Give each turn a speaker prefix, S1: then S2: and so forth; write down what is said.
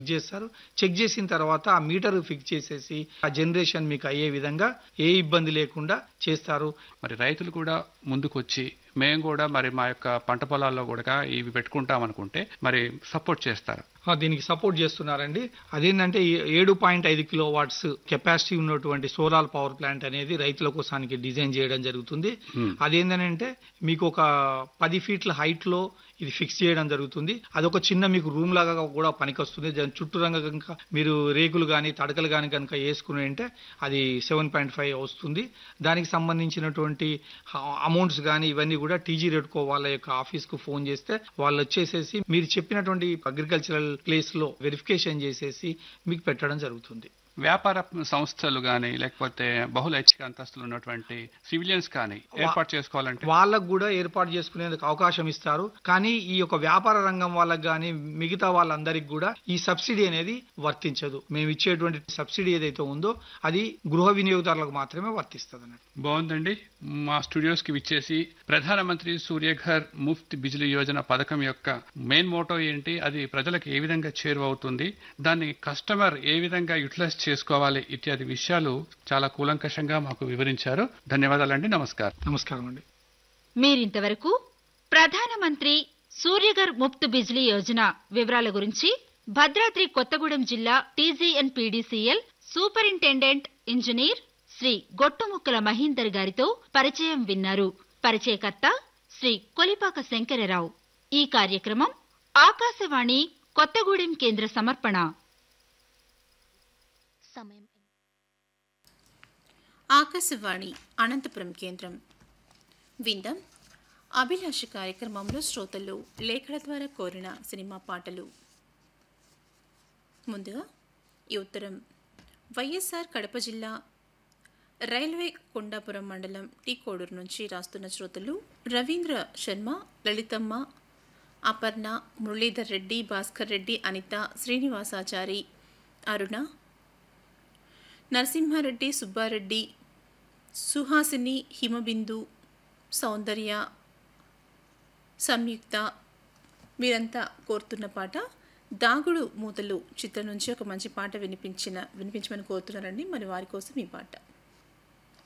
S1: చేస్తారు. చెక్ చేసిన తర్వాత ఆ మీటర్ ఫిక్స్ చేసేసి ఆ జనరేషన్ మీకు అయ్యే విధంగా ఏ ఇబ్బంది లేకుండా చేస్తారు.
S2: మరి రైతులు కూడా ముందుకొచ్చి మేము కూడా మరి మా యొక్క పంట పొలాల్లో కూడా ఇవి పెట్టుకుంటాం అనుకుంటే మరి సపోర్ట్ చేస్తారు.
S1: దీనికి సపోర్ట్ చేస్తున్నారండి. అదేంటంటే 7.5 కిలోవాట్స్ కెపాసిటీ ఉన్నటువంటి సోలార్ పవర్ ప్లాంట్ అనేది రైతుల కోసానికి డిజైన్ చేయడం జరుగుతుంది. అదేంటంటే మీకు ఒక 10 ఫీట్ల హైట్ లో ఇది ఫిక్స్ చేయడం జరుగుతుంది. అదొక చిన్న మీకు రూమ్ లాగా కూడా పనికొస్తుంది. దాని చుట్టూరంగా కనుక మీరు రేకులు కానీ తడకలు కానీ కనుక వేసుకుని అంటే అది 7.5 వస్తుంది. దానికి సంబంధించినటువంటి అమౌంట్స్ కానీ ఇవన్నీ కూడా టీజీ రెడ్కో వాళ్ళ యొక్క ఆఫీస్ కు ఫోన్ చేస్తే వాళ్ళు వచ్చేసేసి మీరు చెప్పినటువంటి అగ్రికల్చరల్ ప్లేస్ లో వెరిఫికేషన్ చేసేసి మీకు పెట్టడం జరుగుతుంది.
S2: వ్యాపార సంస్థలు కానీ లేకపోతే బహుళ ఐచ్ఛిక అంతస్తులు ఉన్నటువంటి సివిలియన్స్ కానీ ఏర్పాటు చేసుకోవాలంటే
S1: వాళ్ళకు కూడా ఏర్పాటు చేసుకునేందుకు అవకాశం ఇస్తారు. కానీ ఈ యొక్క వ్యాపార రంగం వాళ్ళకి కానీ మిగతా వాళ్ళందరికీ కూడా ఈ సబ్సిడీ అనేది వర్తించదు. మేము ఇచ్చేటువంటి సబ్సిడీ ఏదైతే ఉందో అది గృహ వినియోగదారులకు మాత్రమే వర్తిస్తుంది అన్నట్టు.
S2: బాగుందండి. మా స్టూడియోస్ కి విచ్చేసి ప్రధానమంత్రి సూర్యఘర్ ముఫ్త్ బిజిలీ యోజన పథకం యొక్క మెయిన్ మోటో ఏంటి, అది ప్రజలకు ఏ విధంగా చేరువవుతుంది, దాన్ని కస్టమర్ ఏ విధంగా యూటిలైజ్ చేసుకోవాలి ఇత్యాది విషయాలు చాలా కూలంకషంగా మాకు వివరించారు. ధన్యవాదాలండి. నమస్కారం.
S1: నమస్కారం అండి.
S3: మీరింతవరకు ప్రధానమంత్రి సూర్యఘర్ ముఫ్త్ బిజిలీ యోజన వివరాల గురించి భద్రాద్రి కొత్తగూడెం జిల్లా TGNPDCL superintendent engineer Shri Gottumukkala Mahinder గారితో పరిచయం విన్నారు. పరిచయకర్త శ్రీ కొలిపాక శంకరరావు. ఈ కార్యక్రమం ఆకాశవాణి కొత్తగూడెం కేంద్ర సమర్పణ.
S4: ఆకాశవాణి అనంతపురం కేంద్రం. విందాం అభిలాష కార్యక్రమంలో శ్రోతలు లేఖల ద్వారా కోరిన సినిమా పాటలు. ముందుగా ఈ ఉత్తరం వైఎస్ఆర్ కడప జిల్లా రైల్వే కొండాపురం మండలం టీ కోడూరు నుంచి రాస్తున్న శ్రోతలు రవీంద్ర శర్మ, లలితమ్మ, అపర్ణ, మురళీధర్ రెడ్డి, భాస్కర్ రెడ్డి, అనిత, శ్రీనివాసాచారి, అరుణ, నరసింహారెడ్డి, సుబ్బారెడ్డి, సుహాసిని, హిమబిందు, సౌందర్య, సంయుక్త వీరంతా కోరుతున్న పాట దాగుడు మూతలు చిత్రం నుంచి ఒక మంచి పాట వినిపించమని కోరుతున్నారండి. మరి వారి కోసం ఈ పాట.